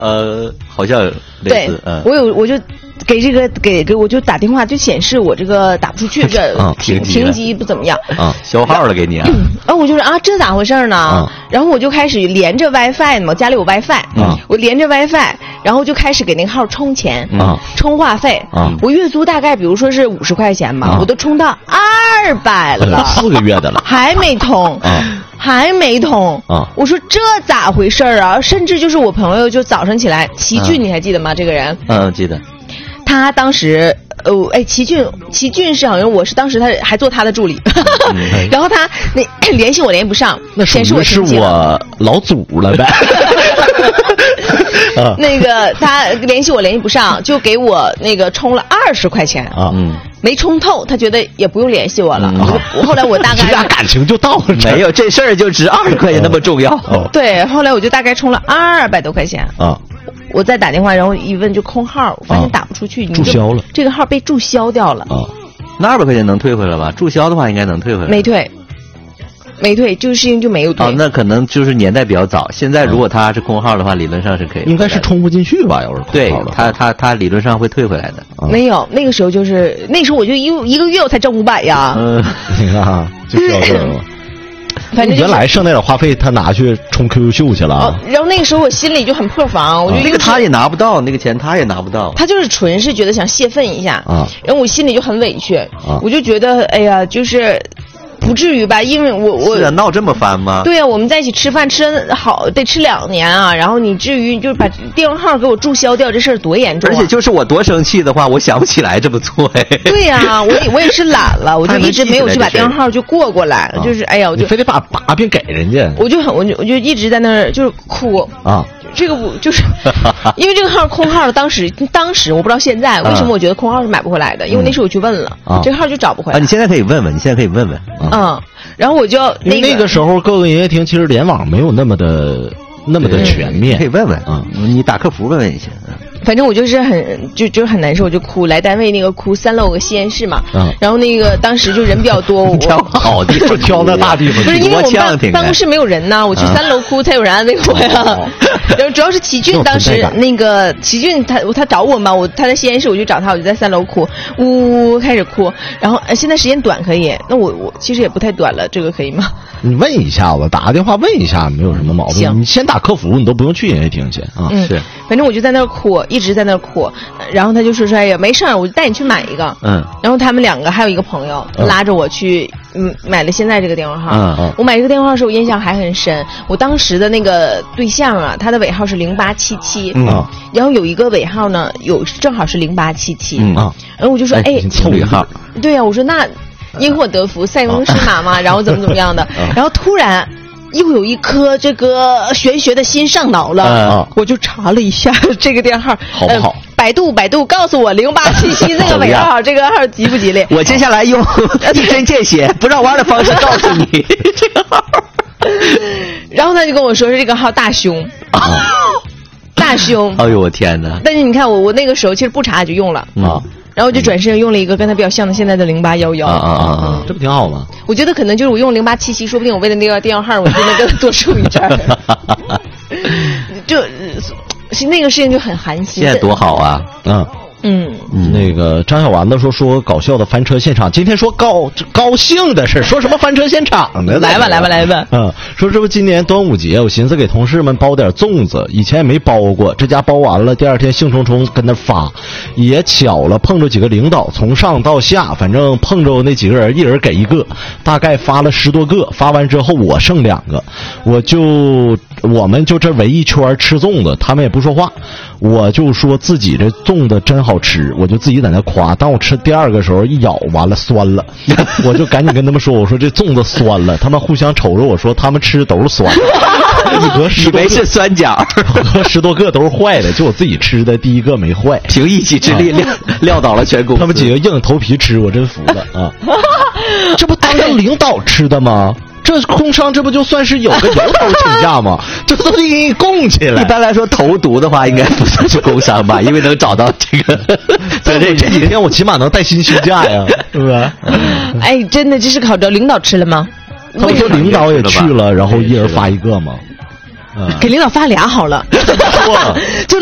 好像类似。 我就给我就打电话，就显示我这个打不出去，这停机不怎么样啊，消耗了给你啊。 我就说啊，这咋回事呢？然后我就开始连着 WiFi 嘛，家里有 WiFi，我连着 WiFi，然后就开始给那个号充钱，充话费。我月租大概比如说是50块钱嘛，我都充到200了 ，4个月的了， 还没通。还没通啊！我说这咋回事啊？甚至就是我朋友就早上起来，齐俊你还记得吗？这个人， 记得。 他当时，齐俊是好像我是当时他还做他的助理，然后他联系我联系不上， 那显示我是我老祖了呗。 那个他联系我联系不上，就给我那个充了20块钱啊，没充透，他觉得也不用联系我了。后来我大概这俩感情就到了， 没有这事儿就值20块钱那么重要。 对，后来我就大概充了200多块钱啊。我再打电话，然后一问就空号，我发现打不出去， 注销了， 这个号被注销掉了。 那200块钱能退回来吧？注销的话应该能退回来。 没退，这个事情就没有退。 那可能就是年代比较早。现在如果他是空号的话，理论上是可以。 应该是充不进去吧？要是空号的话， 对他理论上会退回来的。 没有，那个时候就是那时候我就一个月我才挣500呀。 你看，就销售了。 反正原来剩那点话费，他拿去充 QQ 秀去了。 然后那个时候我心里就很破防，我就那个他也拿不到，那个钱他也拿不到。 他就是纯是觉得想泄愤一下啊，然后我心里就很委屈，我就觉得哎呀，就是不至于吧，因为我是啊，闹这么翻吗？ 对啊，我们在一起吃饭吃好得吃2年啊，然后你至于就是把电话号给我注销掉，这事儿多严重啊！ 而且就是我多生气的话，我想不起来这么做哎。 对呀，我也是懒了，我就一直没有去把电话号就过来，就是哎呀，我就非得把把柄给人家， 我就一直在那儿就是哭啊。这个我就是因为这个号空号了，当时我不知道现在为什么我觉得空号是买不回来的，因为那时候我去问了，这个号就找不回来。 你现在可以问问， 然后我就那个时候各个营业厅其实联网没有那么的全面， 可以问问啊，你打客服问问一下。 反正我就是就很难受，我就哭，来单位那个哭，3楼有个吸烟室嘛，然后那个当时就人比较多，我挑好地方，挑那大地方， 不是因为我们办公室没有人呢，我去3楼哭才有人安慰我呀。然后主要是齐俊当时那个齐俊他找我嘛，他在吸烟室，我就找他，我就在3楼哭，呜开始哭。然后现在时间短可以，那我其实也不太短了，这个可以吗？ 你问一下子，打个电话问一下，没有什么毛病。你先打客服，你都不用去营业厅去啊。 是， 反正我就在那儿哭，一直在那儿哭。然后他就说哎呀，没事儿，我就带你去买一个。然后他们2个还有一个朋友拉着我去，买了现在这个电话号。我买这个电话号时候，我印象还很深。我当时的那个对象啊，他的尾号是0877。然后有一个尾号呢，正好是0877。然后我就说哎， 凑尾号。 对呀，我说那。因祸得福，塞翁失马嘛，然后怎么样的，然后突然又有一颗这个玄学的心上脑了，我就查了一下这个电话号好不好？ 百度告诉我0877这个尾号，这个号吉不吉利？ 我接下来用一针见血、不绕弯的方式告诉你这个号。 然后他就跟我说是这个号大凶，大凶。 哎呦我天哪！ 但是你看我那个时候其实不查就用了然后就转身用了一个跟他比较像的现在的0811 这不挺好吗？ 我觉得可能就是我用0877，说不定我为了那个电话号，我就能多收一阵儿。就那个事情就很寒心。 现在多好啊！ 那个张小丸子说搞笑的翻车现场，今天说高兴的事，说什么翻车现场呢？ 来吧。 说这不今年端午节，我寻思给同事们包点粽子，以前也没包过，这家包完了，第2天兴冲冲跟那发，也巧了碰着几个领导，从上到下，反正碰着那几个人，一人给一个，大概发了10多个，发完之后我剩2个，我们就这围一圈吃粽子，他们也不说话，我就说自己这粽子真好吃，我就自己在那夸。当我吃第2个时候，一咬完了酸了，我就赶紧跟他们说，我说这粽子酸了。他们互相瞅着我说，他们吃的都是酸的， 以为是酸角， 和10多个都是坏的，就我自己吃的第1个没坏， 凭一己之力撂倒了全公司。 他们几个硬着头皮吃，我真服了啊！这不当着领导吃的吗？这工商这不就算是有个由头请假吗？这都得给你供起来。 一般来说，投毒的话应该不算是工伤吧，因为能找到这个。 这几天我起码能带薪休假呀，是不是？ 哎，真的，这是考着领导吃了吗？ 他们说领导也去了，然后一人发1个嘛。 给领导发俩好了。 哇， 就